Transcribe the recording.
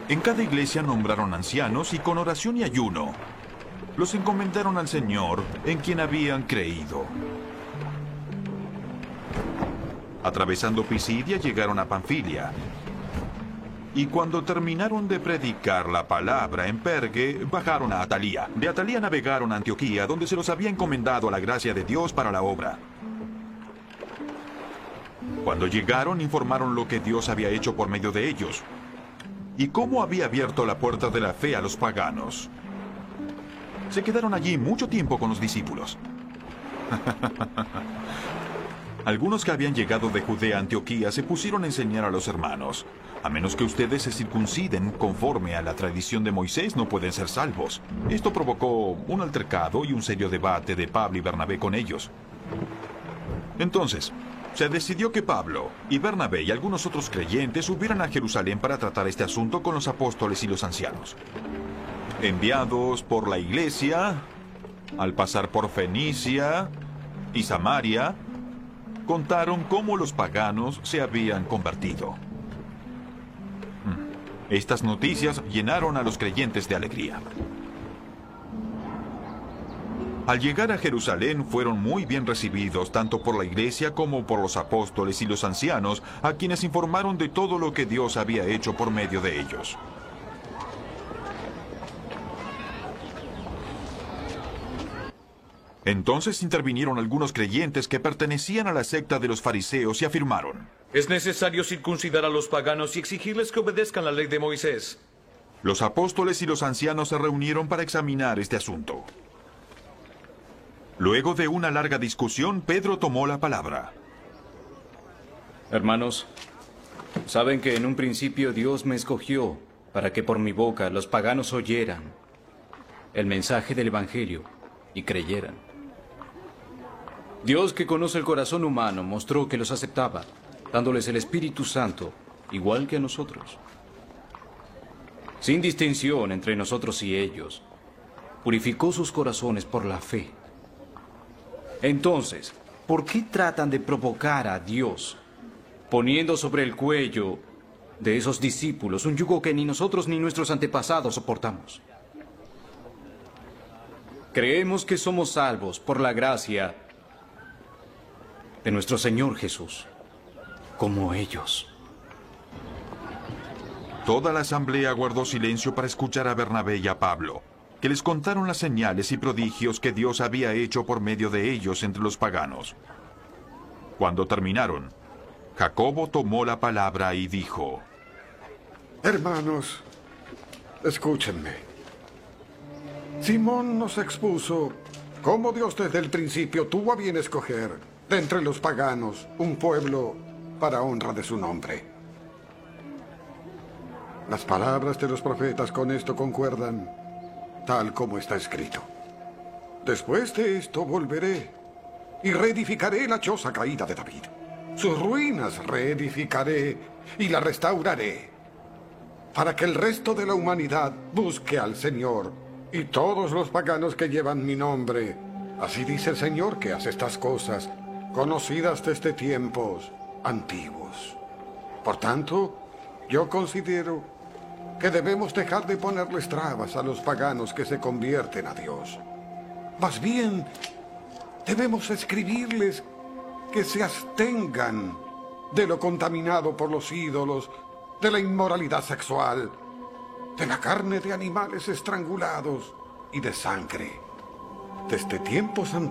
En cada iglesia nombraron ancianos y con oración y ayuno los encomendaron al Señor en quien habían creído. Atravesando Pisidia llegaron a Panfilia. Y cuando terminaron de predicar la palabra en Pergue, bajaron a Atalía. De Atalía navegaron a Antioquía, donde se los había encomendado a la gracia de Dios para la obra. Cuando llegaron, informaron lo que Dios había hecho por medio de ellos y cómo había abierto la puerta de la fe a los paganos. Se quedaron allí mucho tiempo con los discípulos. Algunos que habían llegado de Judea a Antioquía se pusieron a enseñar a los hermanos: a menos que ustedes se circunciden conforme a la tradición de Moisés, no pueden ser salvos. Esto provocó un altercado y un serio debate de Pablo y Bernabé con ellos. Entonces, se decidió que Pablo y Bernabé y algunos otros creyentes subieran a Jerusalén para tratar este asunto con los apóstoles y los ancianos. Enviados por la iglesia, al pasar por Fenicia y Samaria, contaron cómo los paganos se habían convertido. Estas noticias llenaron a los creyentes de alegría. Al llegar a Jerusalén fueron muy bien recibidos tanto por la iglesia como por los apóstoles y los ancianos, a quienes informaron de todo lo que Dios había hecho por medio de ellos. Entonces intervinieron algunos creyentes que pertenecían a la secta de los fariseos y afirmaron: es necesario circuncidar a los paganos y exigirles que obedezcan la ley de Moisés. Los apóstoles y los ancianos se reunieron para examinar este asunto. Luego de una larga discusión, Pedro tomó la palabra. Hermanos, saben que en un principio Dios me escogió para que por mi boca los paganos oyeran el mensaje del Evangelio y creyeran. Dios, que conoce el corazón humano, mostró que los aceptaba, dándoles el Espíritu Santo, igual que a nosotros. Sin distinción entre nosotros y ellos, purificó sus corazones por la fe. Entonces, ¿por qué tratan de provocar a Dios, poniendo sobre el cuello de esos discípulos un yugo que ni nosotros ni nuestros antepasados soportamos? Creemos que somos salvos por la gracia de nuestro Señor Jesús, como ellos. Toda la asamblea guardó silencio para escuchar a Bernabé y a Pablo, que les contaron las señales y prodigios que Dios había hecho por medio de ellos entre los paganos. Cuando terminaron, Jacobo tomó la palabra y dijo: Hermanos, escúchenme. Simón nos expuso cómo Dios desde el principio tuvo a bien escoger de entre los paganos un pueblo para honra de su nombre. Las palabras de los profetas con esto concuerdan, tal como está escrito. Después de esto volveré y reedificaré la choza caída de David. Sus ruinas reedificaré y la restauraré, para que el resto de la humanidad busque al Señor y todos los paganos que llevan mi nombre. Así dice el Señor, que hace estas cosas, conocidas desde tiempos antiguos. Por tanto, yo considero que debemos dejar de ponerles trabas a los paganos que se convierten a Dios. Más bien, debemos escribirles que se abstengan de lo contaminado por los ídolos, de la inmoralidad sexual, de la carne de animales estrangulados y de sangre. Desde tiempos antiguos